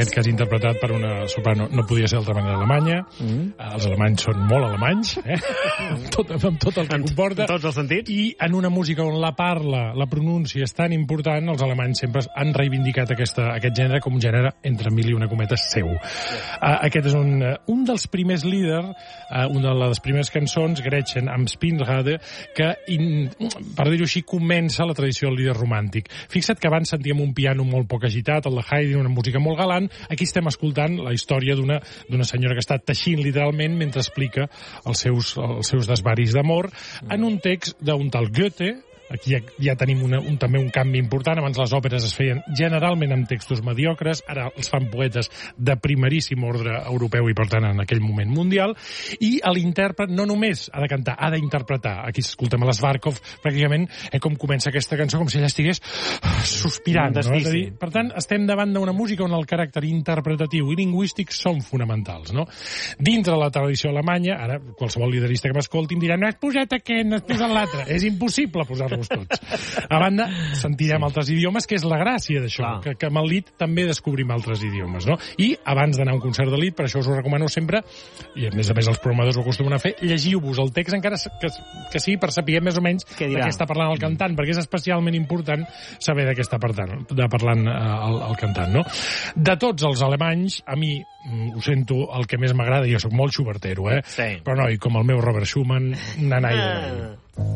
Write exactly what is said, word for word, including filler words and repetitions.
aquest cas interpretat per una soprano, no podia ser d'altra manera alemanya. Mm. Els alemanys són molt alemanys, eh? amb, tot, amb tot el que comporta. En tots els sentits. I en una música on la parla, la pronúncia és tan important, els alemanys sempre han reivindicat aquesta, aquest gènere com un gènere, entre mil i una cometes, seu. Uh, aquest és un, uh, un dels primers líders, uh, una de les primeres cançons, Gretchen am Spinnrad, que, in, per dir-ho així, comença la tradició del líder romàntic. Fixa't que abans sentíem un piano molt poc agitat, el de Haydn, una música molt galant. Aquí estem escoltant la història d'una d'una senyora que està teixint literalment mentre explica els seus, els seus desvaris d'amor en un text d'un tal Goethe. Aquí ja, ja tenim una, un, també un canvi important. Abans les òperes es feien generalment amb textos mediocres, ara els fan poetes de primeríssim ordre europeu i, per tant, en aquell moment mundial. I l'intèrpret no només ha de cantar, ha d'interpretar. Aquí escoltem a l'Svarkov, pràcticament, eh, com comença aquesta cançó, com si ella estigués sospirant. No? És a dir, per tant, estem davant d'una música on el caràcter interpretatiu i lingüístic són fonamentals. No? Dintre la tradició alemanya, ara qualsevol liderista que m'escolti em dirà no has posat aquest, no has posat l'altre. És impossible posar-lo tots. A banda, sentirem sí. altres idiomes, que és la gràcia d'això, que, que amb el Lied també descobrim altres idiomes, no? I abans d'anar a un concert de Lied, per això us ho recomano sempre, i a més a més els programadors ho acostumen a fer, llegiu-vos el text encara que, que sigui per saber més o menys de què està parlant el cantant, perquè és especialment important saber de què està parlant, de parlant eh, el, el cantant, no? De tots els alemanys, a mi ho sento, el que més m'agrada, jo soc molt xubertero, eh? Sí. Però no, i com el meu Robert Schumann, nanai de